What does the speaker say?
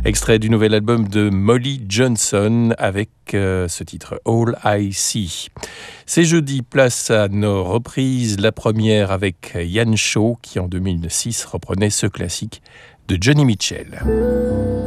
Extrait du nouvel album de Molly Johnson avec ce titre All I See. C'est jeudi, place à nos reprises. La première avec Ian Shaw qui en 2006 reprenait ce classique de Johnny Mitchell.